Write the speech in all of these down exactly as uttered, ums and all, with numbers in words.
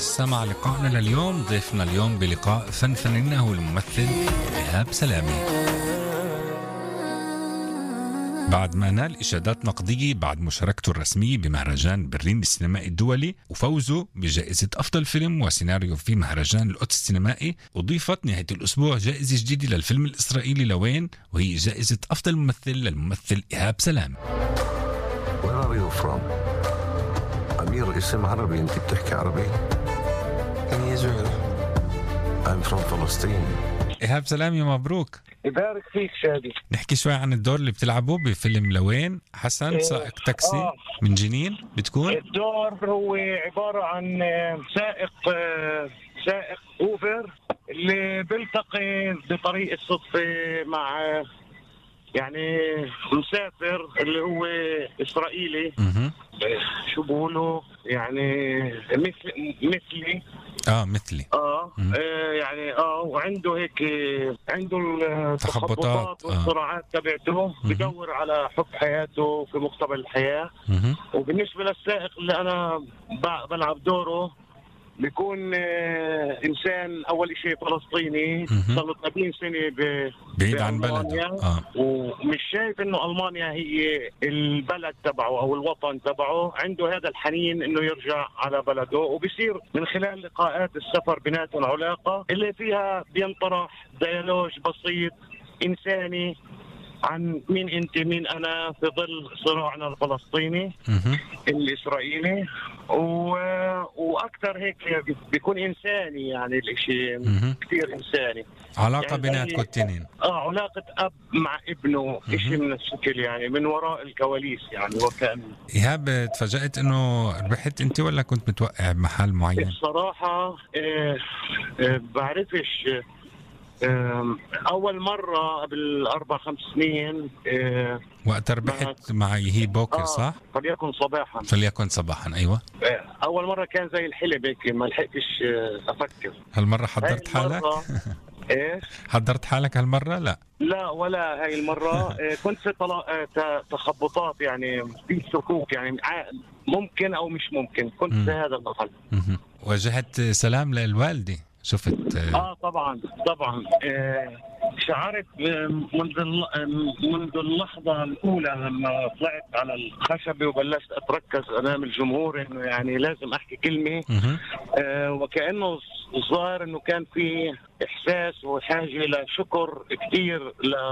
ولسه مع لقائنا لليوم. ضيفنا اليوم بلقاء فنفننا هو الممثل إيهاب سلامي. بعد ما نال إشادات نقدية بعد مشاركته الرسمية بمهرجان برلين السينمائي الدولي وفوزه بجائزة أفضل فيلم وسيناريو في مهرجان القدس السينمائي، أضيفت نهاية الأسبوع جائزة جديدة للفيلم الإسرائيلي لوين، وهي جائزة أفضل ممثل للممثل إيهاب سلامي. Where are you from? أمير اسم عربي، أنت بتحكي عربي؟ In Israel. I'm from فلسطين. إيهاب سلامي مبروك. يبارك فيك شادي. نحكي شوي عن الدور اللي بتلعبه بفيلم لوين. حسن سائق تاكسي آه. من جنين بتكون. الدور هو عبارة عن سائق سائق أوبر اللي بيلتقي بطريق الصدفة مع يعني مسافر اللي هو إسرائيلي. اها شو بقولوا يعني مثل مثلي اه مثلي اه, آه يعني اه وعنده هيك عنده التخبطات والصراعات تبعته، بدور على حب حياته في مقتبل الحياة. مه. وبالنسبة للسائق اللي أنا بلعب دوره بيكون آه إنسان أول شيء فلسطيني صار له ثلاثين سنة ب... بعيد عن بلده آه. ومش شايف إنه ألمانيا هي البلد تبعه أو الوطن تبعه، عنده هذا الحنين إنه يرجع على بلده، وبصير من خلال لقاءات السفر بيناتهم علاقة اللي فيها بينطرح ديالوج بسيط إنساني عن مين انت مين انا في ظل صراعنا الفلسطيني الاسرائيلي، و... واكثر هيك بيكون انساني، يعني الاشي كثير انساني، علاقه يعني بيناتكم التنين. اه علاقه اب مع ابنه، شيء من الشكل يعني من وراء الكواليس يعني. وكان ايهاب تفاجأت انه ربحت انت ولا كنت متوقع بمحل معين؟ الصراحه آه آه بعرفش. أول مرة قبل أربع خمس سنين وقت ربحت مع يهي بوكر آه صح؟ فليكن صباحا فليكن صباحا أيوة. أول مرة كان زي الحلم هيك، ما لحقتش أفكر. هالمرة حضرت حالك؟ إيش؟ حضرت حالك هالمرة؟ لا لا ولا هاي المرة. كنت في طلا... تخبطات يعني، في شكوك يعني ممكن أو مش ممكن، كنت في هذا المحل. واجهت سلام للوالدة؟ شفت اه طبعا طبعا آه شعرت منذ منذ اللحظه الاولى لما طلعت على الخشبه وبلشت اتركز امام الجمهور انه يعني لازم احكي كلمه. آه وكانه ظاهر انه كان في احساس وحاجه لشكر كثير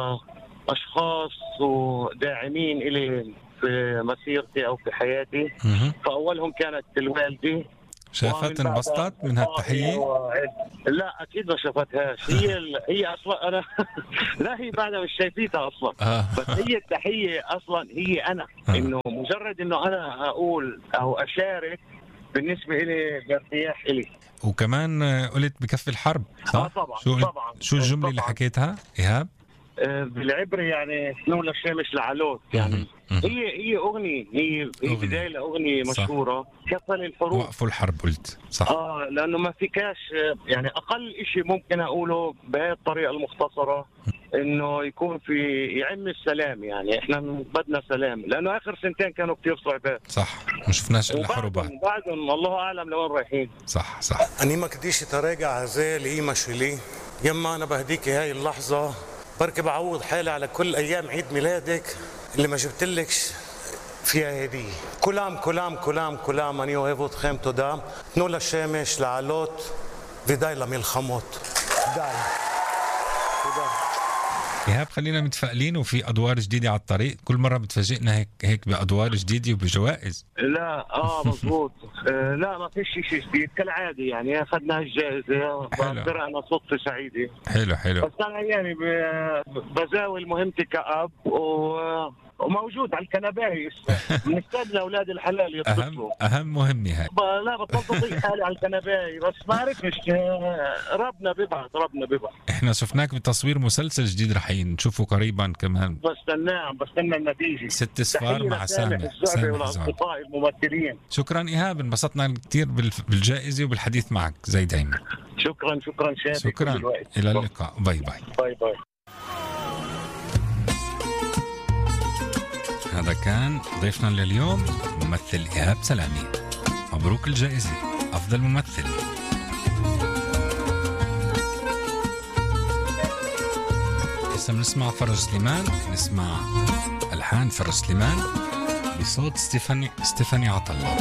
لاشخاص وداعمين الي في مسيرتي او في حياتي. فاولهم كانت الوالده. شافت انبسطت من هالتحية؟ لا أكيد ما شافتهاش. هي هي أصلا أنا لا هي بعدها مش شايفيتها أصلا. آه. بس هي التحية أصلا هي أنا. آه. إنه مجرد إنه أنا أقول أو أشارك بالنسبة إلي بارتياح إلي. وكمان قلت بكفي الحرب صح؟ آه طبعا شو طبعا شو الجملة طبعاً. اللي حكيتها إيهاب؟ بالعبري يعني نول الشمس لعلوت يعني. هي هي أغنية هي هي بداية لأغنية مشهورة كفل الحروب وقفوا الحرب قلت صح. آه لأنه ما فيكاش يعني أقل إشي ممكن أقوله بهذه الطريقة المختصرة إنه يكون في يعم السلام. يعني إحنا بدنا سلام لأنه آخر سنتين كانوا كتير صعبات صح، ما شفناش إلا حروبات بعدهم الله أعلم لوين رايحين. صح صح. أني ما كديش تراجع هزال هي مشلي يما أنا بهديكي هاي اللحظة، بركب عوض حالي على كل أيام عيد ميلادك اللي ما جبتلكش فيها هدية. كلام كلام كلام كلام אני אוהב אתכם, תודה. תנו לשמש לעלות ודי למלחמות. די. תודה. إيهاب خلينا متفائلين وفي أدوار جديدة على الطريق، كل مرة بتفاجئنا هيك هيك بأدوار جديدة وبجوائز. لا اه مضبوط. آه لا ما فيش شيء جديد كالعادة يعني، أخذنا الجائزة وطلعنا صدفة سعيدة. حلو حلو. بس أنا يعني بزاول مهمتي كأب و وموجود على الكنباية بنستنى أولاد الحلال يتصلوا. أهم أهم مهمة هاي. لا بطلت أضيع حالي على الكنباية، بس ما عرفتش ربنا بيبعث ربنا بيبعث. إحنا شفناك بتصوير مسلسل جديد رح نشوفه قريبا كمان. بستناه بستنى النتيجة. ست صفار مع سامح سامح والأصدقاء الممثلين. شكرا إيهاب، انبسطنا كثير بالجائزة وبالحديث معك زي دايما. شكرا شكرا شادي. شكرا إلى اللقاء. باي باي. باي باي. هذا كان ضيفنا لليوم ممثل إيهاب سلامي. مبروك الجائزة. أفضل ممثل. هسه بنسمع فرج سليمان، نسمع ألحان فرج سليمان بصوت ستيفاني ستيفاني عطلة.